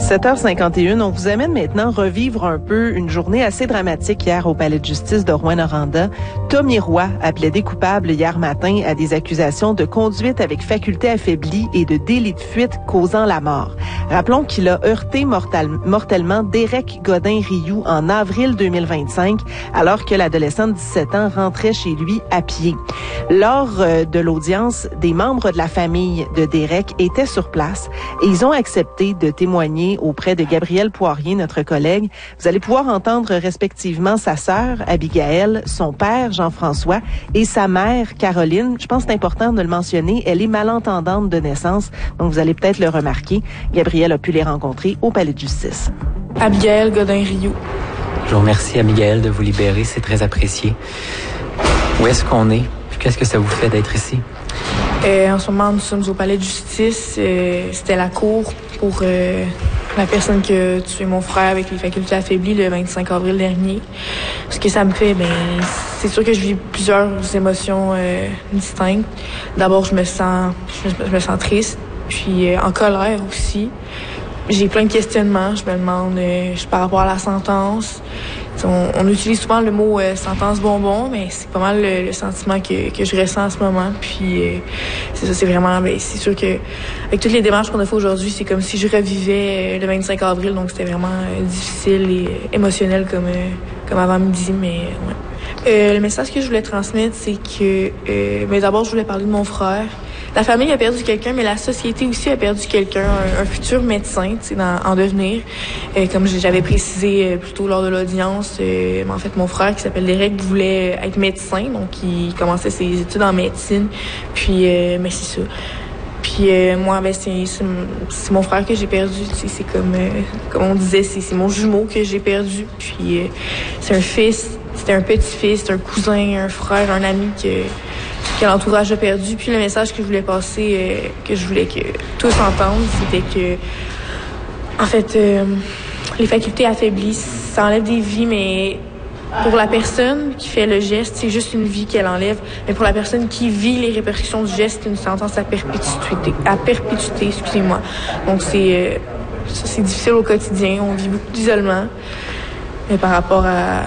7h51, on vous amène maintenant revivre un peu une journée assez dramatique hier au Palais de justice de Rouyn-Noranda. Tommy Roy a plaidé coupable hier matin à des accusations de conduite avec faculté affaiblie et de délit de fuite causant la mort. Rappelons qu'il a heurté mortellement Derek Godin-Rioux en avril 2025, alors que l'adolescent de 17 ans rentrait chez lui à pied. Lors de l'audience, des membres de la famille de Derek étaient sur place et ils ont accepté de témoigner auprès de Gabrielle Poirier, notre collègue. Vous allez pouvoir entendre respectivement sa sœur, Abigail, son père, Jean-François, et sa mère, Caroline. Je pense que c'est important de le mentionner. Elle est malentendante de naissance, donc vous allez peut-être le remarquer. Gabrielle a pu les rencontrer au Palais de justice. Abigail Godin-Rioux. Je vous remercie, Abigail, de vous libérer. C'est très apprécié. Où est-ce qu'on est? Puis qu'est-ce que ça vous fait d'être ici? En ce moment, nous sommes au Palais de justice. C'était la cour pour la personne qui a tué mon frère avec les facultés affaiblies le 25 avril dernier. Ce que ça me fait, c'est sûr que je vis plusieurs émotions distinctes. D'abord, je me sens triste, puis en colère aussi. J'ai plein de questionnements. Je me demande par rapport à la sentence. On utilise souvent le mot sentence bonbon, mais c'est pas mal le sentiment que je ressens en ce moment. Puis c'est ça, c'est vraiment, c'est sûr que avec toutes les démarches qu'on a fait aujourd'hui, c'est comme si je revivais le 25 avril, donc c'était vraiment difficile et émotionnel comme avant midi, mais ouais. Le message que je voulais transmettre, c'est que mais d'abord je voulais parler de mon frère. La famille a perdu quelqu'un, mais la société aussi a perdu quelqu'un, un futur médecin, en devenir. Comme j'avais précisé plus tôt lors de l'audience, en fait, mon frère, qui s'appelle Derek, voulait être médecin, donc il commençait ses études en médecine. Puis, mais c'est ça. Puis moi, c'est mon frère que j'ai perdu. C'est comme on disait, c'est mon jumeau que j'ai perdu. Puis c'est un fils, c'était un petit-fils, c'est un cousin, un frère, un ami que l'entourage a perdu. Puis le message que je voulais passer, que je voulais que tous entendent, c'était que, en fait, les facultés affaiblies, ça enlève des vies, mais pour la personne qui fait le geste, c'est juste une vie qu'elle enlève. Mais pour la personne qui vit les répercussions du geste, c'est une sentence à perpétuité, excusez-moi. Donc c'est difficile au quotidien. On vit beaucoup d'isolement. Mais par rapport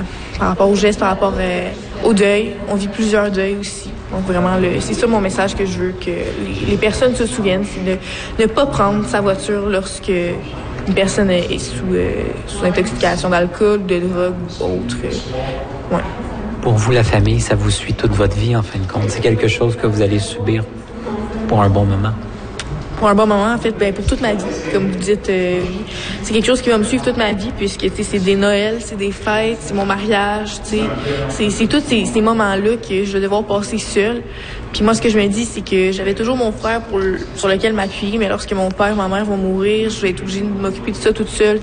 au geste, par rapport au deuil, on vit plusieurs deuils aussi. Donc vraiment, c'est ça mon message que je veux que les personnes se souviennent, c'est de ne pas prendre sa voiture lorsque une personne est sous intoxication d'alcool, de drogue ou autre. Ouais. Pour vous, la famille, ça vous suit toute votre vie, en fin de compte. C'est quelque chose que vous allez subir pour un bon moment. Pour un bon moment, en fait, pour toute ma vie. Comme vous dites, c'est quelque chose qui va me suivre toute ma vie, puisque c'est des Noëls, c'est des fêtes, c'est mon mariage, c'est tous ces moments-là que je vais devoir passer seule. Puis moi, ce que je me dis, c'est que j'avais toujours mon frère sur lequel m'appuyer, mais lorsque mon père, ma mère vont mourir, je vais être obligée de m'occuper de ça toute seule.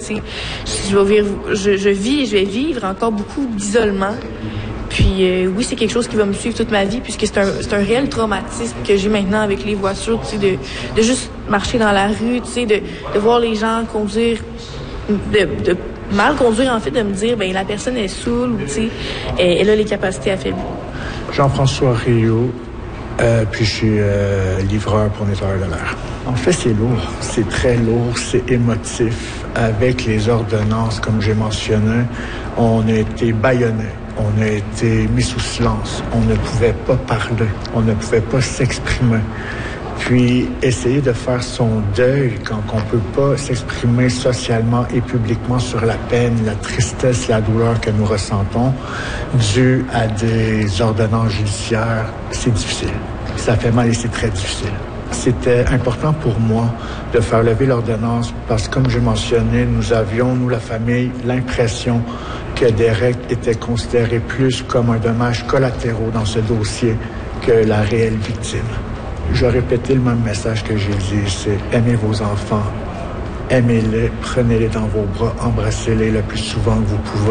Je vais vivre encore beaucoup d'isolement. Puis oui, c'est quelque chose qui va me suivre toute ma vie, puisque c'est un réel traumatisme que j'ai maintenant avec les voitures, de juste marcher dans la rue, de voir les gens conduire, de mal conduire, en fait, de me dire, la personne est saoule, elle a les capacités affaiblies. Jean-François Rioux, puis je suis livreur pour Nettoyeurs de l'air. En fait, c'est lourd, c'est très lourd, c'est émotif. Avec les ordonnances, comme j'ai mentionné, on a été bâillonnés. On a été mis sous silence. On ne pouvait pas parler. On ne pouvait pas s'exprimer. Puis, essayer de faire son deuil quand on ne peut pas s'exprimer socialement et publiquement sur la peine, la tristesse, la douleur que nous ressentons dû à des ordonnances judiciaires, c'est difficile. Ça fait mal et c'est très difficile. C'était important pour moi de faire lever l'ordonnance parce que, comme j'ai mentionné, nous avions, nous, la famille, l'impression que Derek était considéré plus comme un dommage collatéral dans ce dossier que la réelle victime. Je vais répéter le même message que j'ai dit, c'est aimez vos enfants, aimez-les, prenez-les dans vos bras, embrassez-les le plus souvent que vous pouvez.